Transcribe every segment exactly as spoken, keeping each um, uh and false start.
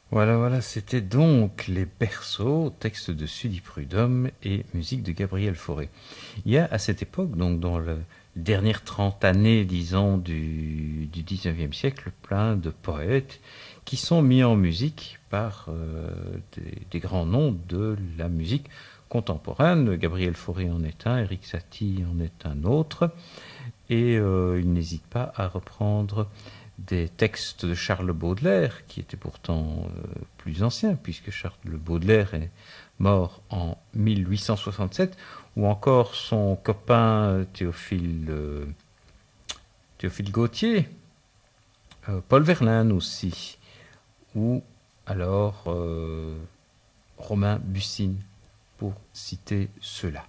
Voilà, voilà, c'était donc Les Berceaux, texte de Sully Prudhomme et musique de Gabriel Fauré. Il y a à cette époque, donc dans les dernières trente années, disons, du, du dix-neuvième siècle, plein de poètes qui sont mis en musique par euh, des, des grands noms de la musique contemporaine. Gabriel Fauré en est un, Erik Satie en est un autre, et euh, il n'hésite pas à reprendre des textes de Charles Baudelaire, qui était pourtant euh, plus ancien, puisque Charles Baudelaire est mort en mille huit cent soixante-sept, ou encore son copain Théophile, euh, Théophile Gautier, euh, Paul Verlaine aussi, ou alors euh, Romain Bussine, pour citer ceux-là.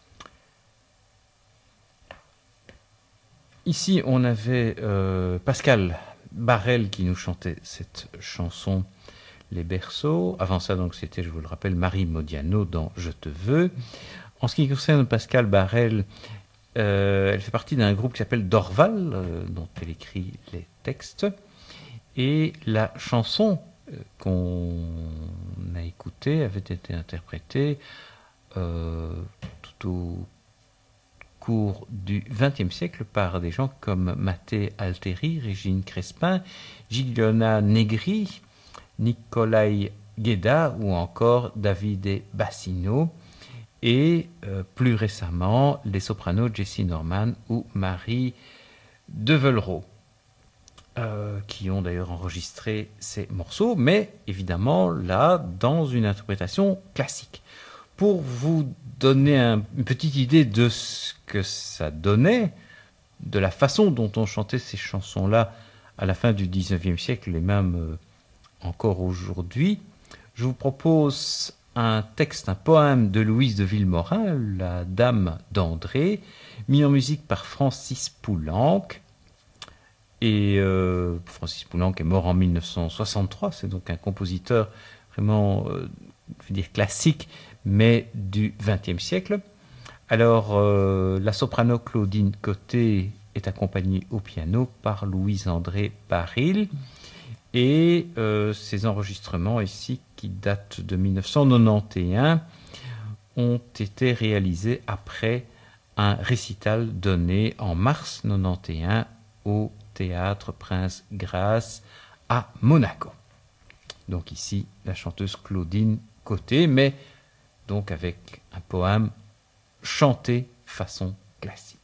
Ici, on avait euh, Pascal Barrel qui nous chantait cette chanson Les Berceaux. Avant ça, donc, c'était, je vous le rappelle, Marie Modiano dans Je te veux. En ce qui concerne Pascal Barrel, euh, elle fait partie d'un groupe qui s'appelle Dorval, euh, dont elle écrit les textes. Et la chanson euh, qu'on a écoutée avait été interprétée euh, tout au cours du vingtième siècle par des gens comme Mattei Alteri, Régine Crespin, Gigliona Negri, Nicolai Gueda ou encore Davide Bassino, et euh, plus récemment les sopranos Jessie Norman ou Marie Devellereau, euh, qui ont d'ailleurs enregistré ces morceaux, mais évidemment là dans une interprétation classique. Pour vous donner un, une petite idée de ce que ça donnait, de la façon dont on chantait ces chansons-là à la fin du dix-neuvième siècle et même euh, encore aujourd'hui, je vous propose un texte, un poème de Louise de Villemorin, La Dame d'André, mis en musique par Francis Poulenc. Et euh, Francis Poulenc est mort en mille neuf cent soixante-trois, c'est donc un compositeur vraiment, euh, je veux dire, classique, mais du vingtième siècle. Alors, euh, la soprano Claudine Côté est accompagnée au piano par Louise-André Baril. Et euh, ces enregistrements ici, qui datent de mille neuf cent quatre-vingt-onze, ont été réalisés après un récital donné en mars mille neuf cent quatre-vingt-onze au Théâtre Prince Grace à Monaco. Donc ici, la chanteuse Claudine Côté, mais donc avec un poème chanté façon classique.